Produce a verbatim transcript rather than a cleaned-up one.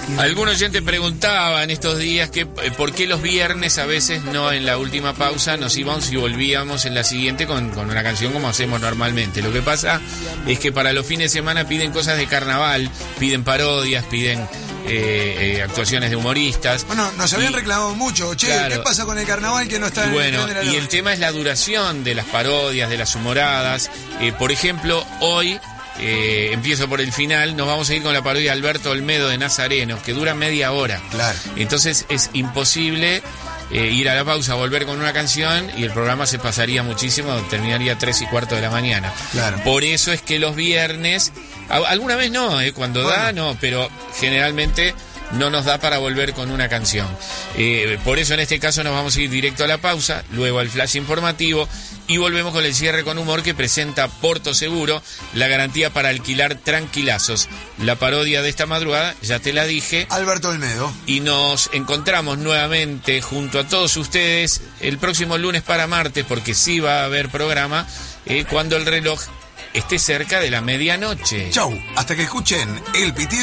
Algún oyente preguntaba en estos días que por qué los viernes a veces no en la última pausa nos íbamos y volvíamos en la siguiente con, con una canción como hacemos normalmente. Lo que pasa es que para los fines de semana piden cosas de carnaval, piden parodias, piden eh, eh, actuaciones de humoristas. Bueno, nos habían y, reclamado mucho. Che, claro, ¿qué pasa con el carnaval que no está y en bueno, el tren de la y el noche? tema es la duración de las parodias, de las humoradas. Eh, por ejemplo, hoy... Eh, empiezo por el final, nos vamos a ir con la parodia de Alberto Olmedo de Nazareno, que dura media hora. Claro. Entonces es imposible eh, ir a la pausa, volver con una canción y el programa se pasaría muchísimo, terminaría tres y cuarto de la mañana. Claro. Por eso es que los viernes, a, alguna vez no, eh, cuando bueno. da no, pero generalmente no nos da para volver con una canción. Eh, por eso en este caso nos vamos a ir directo a la pausa, luego al flash informativo y volvemos con el cierre con humor que presenta Porto Seguro, la garantía para alquilar tranquilazos. La parodia de esta madrugada, ya te la dije. Alberto Olmedo. Y nos encontramos nuevamente junto a todos ustedes el próximo lunes para martes, porque sí va a haber programa, eh, cuando el reloj esté cerca de la medianoche. Chau, hasta que escuchen el pitido.